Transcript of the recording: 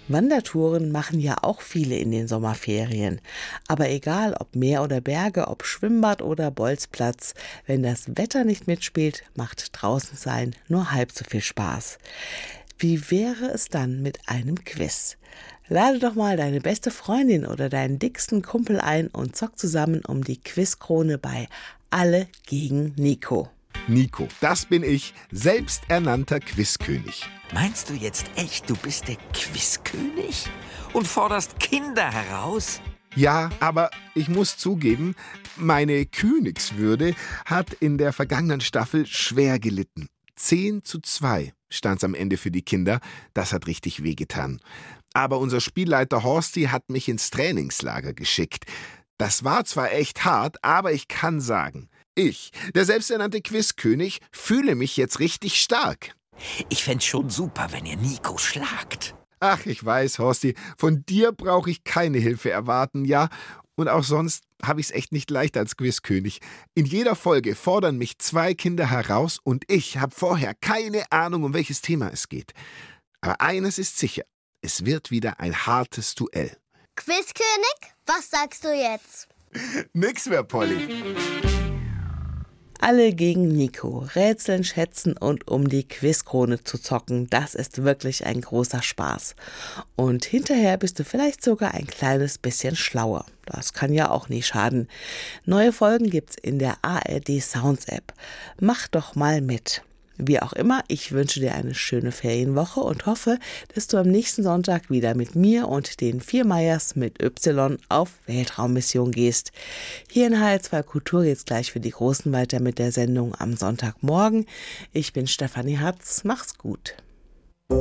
Wandertouren machen ja auch viele in den Sommerferien. Aber egal, ob Meer oder Berge, ob Schwimmbad oder Bolzplatz, wenn das Wetter nicht mitspielt, macht draußen sein nur halb so viel Spaß. Wie wäre es dann mit einem Quiz? Lade doch mal deine beste Freundin oder deinen dicksten Kumpel ein und zock zusammen um die Quizkrone bei Alle gegen Nico. Nico, das bin ich, selbsternannter Quizkönig. Meinst du jetzt echt, du bist der Quizkönig? Und forderst Kinder heraus? Ja, aber ich muss zugeben, meine Königswürde hat in der vergangenen Staffel schwer gelitten. 10:2 stand's am Ende für die Kinder. Das hat richtig wehgetan. Aber unser Spielleiter Horsti hat mich ins Trainingslager geschickt. Das war zwar echt hart, aber ich kann sagen, ich, der selbsternannte Quizkönig, fühle mich jetzt richtig stark. Ich fänd's schon super, wenn ihr Nico schlagt. Ach, ich weiß, Horsti, von dir brauche ich keine Hilfe erwarten, ja? Und auch sonst habe ich's echt nicht leicht als Quizkönig. In jeder Folge fordern mich 2 Kinder heraus und ich habe vorher keine Ahnung, um welches Thema es geht. Aber eines ist sicher, es wird wieder ein hartes Duell. Quizkönig, was sagst du jetzt? Nix mehr, Polly. Alle gegen Nico, rätseln, schätzen und um die Quizkrone zu zocken, das ist wirklich ein großer Spaß. Und hinterher bist du vielleicht sogar ein kleines bisschen schlauer. Das kann ja auch nicht schaden. Neue Folgen gibt's in der ARD Sounds App. Mach doch mal mit. Wie auch immer, ich wünsche dir eine schöne Ferienwoche und hoffe, dass du am nächsten Sonntag wieder mit mir und den 4 Meyers mit Y auf Weltraummission gehst. Hier in HR2 Kultur geht's gleich für die Großen weiter mit der Sendung am Sonntagmorgen. Ich bin Stefanie Hatz, mach's gut.